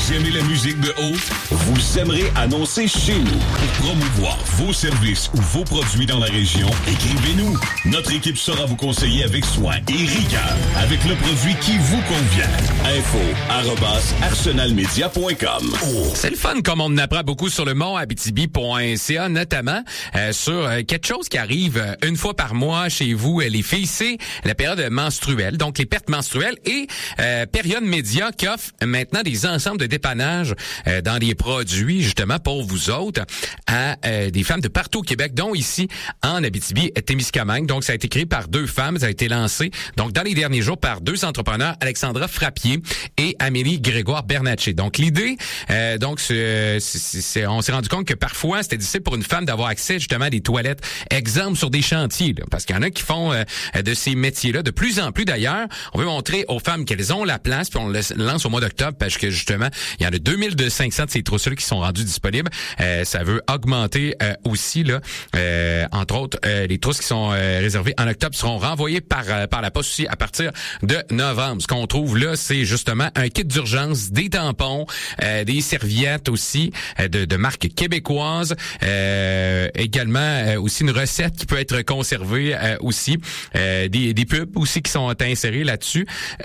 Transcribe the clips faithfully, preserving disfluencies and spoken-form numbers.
Vous aimez la musique de haut? Vous aimerez annoncer chez nous. Pour promouvoir vos services ou vos produits dans la région, écrivez-nous. Notre équipe saura vous conseiller avec soin et rigueur, avec le produit qui vous convient. Info arobase arsenalmedia point com. Oh. C'est le fun comme on en apprend beaucoup sur le mont abitibi point c a, notamment euh, sur euh, quelque chose qui arrive euh, une fois par mois chez vous, euh, les filles, c'est la période menstruelle, donc les pertes menstruelles et euh, Période Média qui offre maintenant des ensembles de dépannage euh, dans des produits justement pour vous autres à euh, des femmes de partout au Québec, dont ici en Abitibi-Témiscamingue. Donc ça a été créé par deux femmes, ça a été lancé donc dans les derniers jours par deux entrepreneurs, Alexandra Frappier et Amélie Grégoire Bernatchez. Donc l'idée, euh, donc c'est, c'est, c'est, on s'est rendu compte que parfois c'était difficile pour une femme d'avoir accès justement à des toilettes, exemple sur des chantiers, là, parce qu'il y en a qui font euh, de ces métiers-là de plus en plus. D'ailleurs, on veut montrer aux femmes qu'elles ont la place, puis on le lance au mois d'octobre parce que justement il y en a deux mille cinq cents de ces trousses-là qui sont rendues disponibles. Euh, ça veut augmenter euh, aussi là, euh, entre autres, euh, les trousses qui sont euh, réservées en octobre seront renvoyées par euh, par la poste aussi à partir de novembre. Ce qu'on trouve là, c'est justement un kit d'urgence, des tampons, euh, des serviettes aussi euh, de, de marque québécoise, euh, également euh, aussi une recette qui peut être conservée euh, aussi, euh, des, des pubs aussi qui sont insérées là-dessus.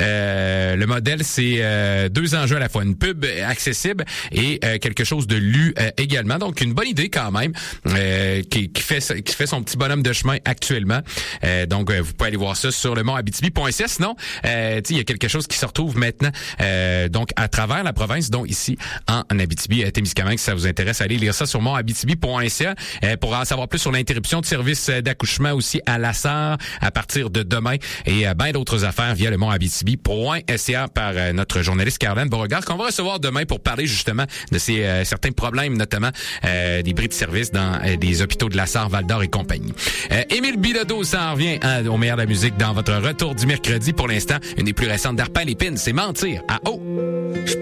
Euh, le modèle, c'est euh, deux enjeux à la fois, une pub accessible et euh, quelque chose de lu euh, également. Donc une bonne idée quand même euh, qui, qui fait qui fait son petit bonhomme de chemin actuellement. Euh, donc euh, vous pouvez aller voir ça sur le mont abitibi point c a. Sinon, euh, il y a quelque chose qui se retrouve maintenant euh, donc à travers la province, dont ici en Abitibi-Témiscamingue. Si ça vous intéresse, allez lire ça sur mont abitibi point c a euh, pour en savoir plus sur l'interruption de service d'accouchement aussi à la Sarre à partir de demain et euh, bien d'autres affaires via le mont abitibi point c a par euh, notre journaliste Caroline Beauregard qu'on va recevoir demain pour parler justement de ces euh, certains problèmes, notamment euh, des bris de service dans euh, des hôpitaux de la Sarre, Val-d'Or et compagnie. Euh, Émile Bilodeau s'en revient hein, au meilleur de la musique dans votre retour du mercredi. Pour l'instant, une des plus récentes d'Arpin Lépine, c'est Mentir à eau.